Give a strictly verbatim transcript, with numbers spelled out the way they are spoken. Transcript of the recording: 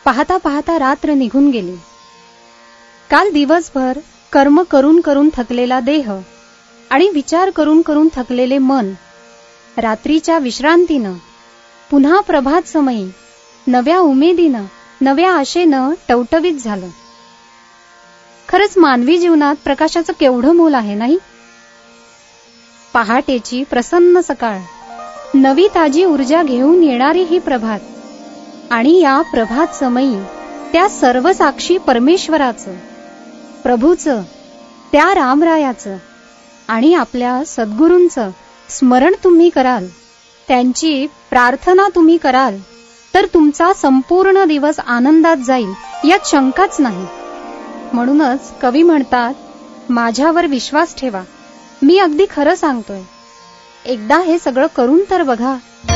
पाहता पाहता रात्र निघून गेली. काल दिवसभर कर्म करून करून थकलेला देह आणि विचार करून करून थकलेले मन रात्रीच्या विश्रांतीनं पुन्हा प्रभात समयी नव्या उमेदीनं, नव्या आशेनं टवटवीत झालं. खरंच मानवी जीवनात प्रकाशाचं केवढं मोल आहे नाही? पहाटेची प्रसन्न सकाळ, नवी ताजी ऊर्जा घेऊन येणारी ही प्रभात आणि या प्रभात समयी त्या सर्व साक्षी परमेश्वराचं, प्रभूचं, त्या रामरायाचं आणि आपल्या सद्गुरूंचं स्मरण तुम्ही कराल, त्यांची प्रार्थना तुम्ही कराल, तर तुमचा संपूर्ण दिवस आनंदात जाईल यात शंकाच नाही. म्हणूनच कवी म्हणतात, माझ्यावर विश्वास ठेवा, मी अगदी खरं सांगतोय. एकदा हे सगळं करून तर बघा.